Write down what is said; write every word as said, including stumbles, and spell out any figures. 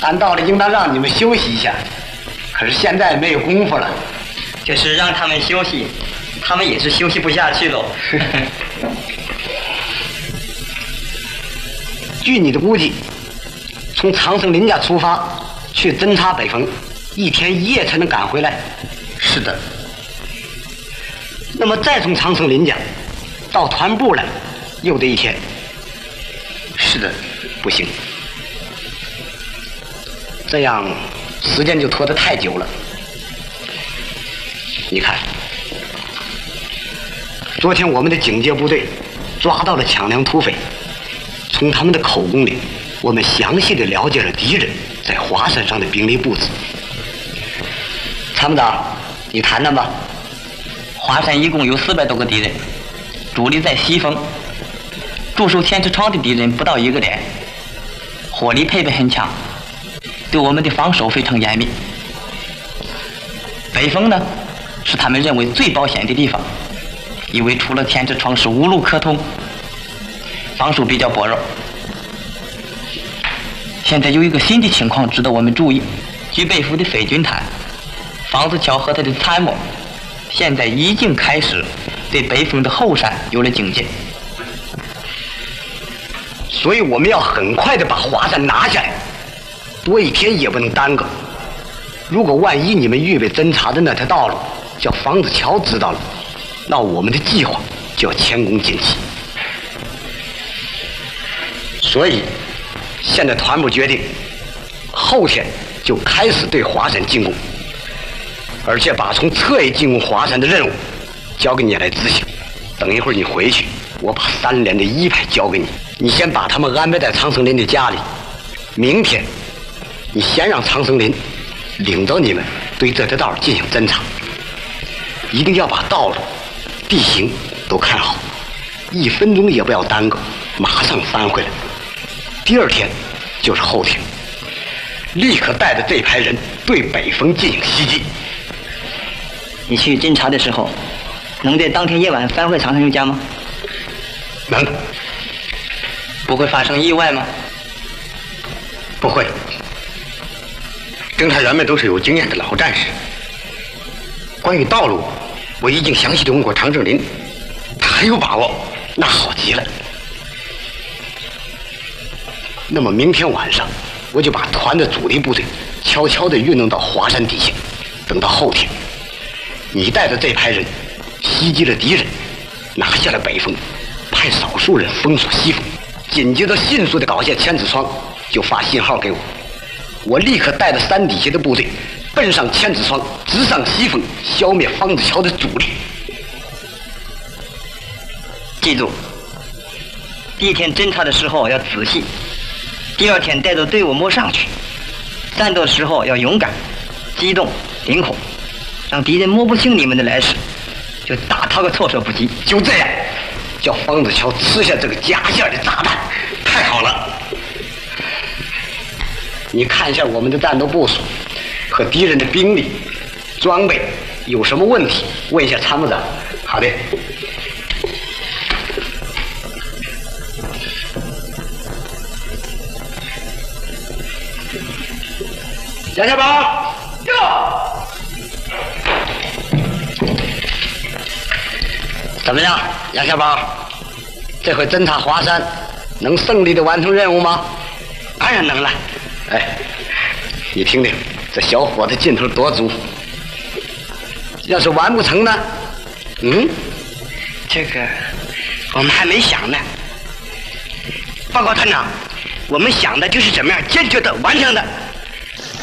按道理应当让你们休息一下，可是现在没有功夫了。 就是让他们休息，他们也是休息不下去喽。 据你的估计，从长生林家出发去侦察北风，一天一夜才能赶回来。 是的。 那么再从长生林家到团部来，又得一天。 是的。 不行，这样时间就拖得太久了。你看，昨天我们的警戒部队抓到了抢粮土匪，从他们的口供里，我们详细的了解了敌人在华山上的兵力布置。参谋长，你谈谈吧。 华山一共有四百多个敌人，主力在西峰，驻守千尺窗的敌人不到一个连，火力配备很强，对我们的防守非常严密。北峰呢，是他们认为最保险的地方，因为除了千尺窗是无路可通，防守比较薄弱。现在有一个新的情况值得我们注意，据北府的匪军谈，房子桥和他的参谋现在已经开始对北峰的后山有了警戒， 所以我们要很快的把华山拿下来，多一天也不能耽搁。如果万一你们预备侦察的那条道路叫房子桥知道了，那我们的计划就要前功尽弃。所以现在团部决定，后天就开始对华山进攻，而且把从侧翼进攻华山的任务交给你来执行。等一会儿你回去，我把三连的一排交给你，你先把他们安排在长生林的家里。明天你先让长生林领着你们对这条道进行侦查，一定要把道路、地形都看好，一分钟也不要耽搁，马上翻回来。第二天就是后天，立刻带着这排人对北峰进行袭击。 你去侦查的时候，能在当天夜晚翻回长生家吗？ 能。 不会发生意外吗？ 不会。侦查员们都是有经验的老战士。关于道路，我已经详细的问过常正林，他很有把握。那好极了。那么明天晚上，我就把团的主力部队悄悄地运动到华山底下，等到后天，你带着这排人袭击了敌人，拿下了北峰，派少数人封锁西峰，紧接着迅速地搞下千子窗，就发信号给我。我立刻带着山底下的部队奔上千子窗，直上西峰，消灭方子桥的主力。 记住，第一天侦察的时候要仔细，第二天带着队伍摸上去，战斗的时候要勇敢、机动、灵活，让敌人摸不清你们的来势，就打他个措手不及。 就这样，叫方子桥吃下这个夹线的炸弹。太好了！你看一下我们的战斗部署和敌人的兵力、装备有什么问题，问一下参谋长。好的。杨小宝， 哟， 怎么样，杨小宝？这回侦察华山能胜利的完成任务吗？ 当然能了。 哎，你听听，这小伙子劲头多足。要是完不成呢？嗯， 这个我们还没想呢。报告团长，我们想的就是怎么样坚决的完成的。